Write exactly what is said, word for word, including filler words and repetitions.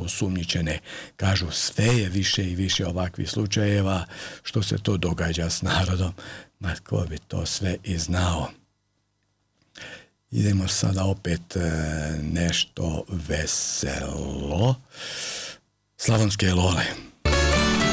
osumnjičene. Kažu, sve je više i više ovakvih slučajeva, što se to događa s narodom. Ma ko bi to sve i znao. Idemo sada opet nešto veselo. Slavonske lole.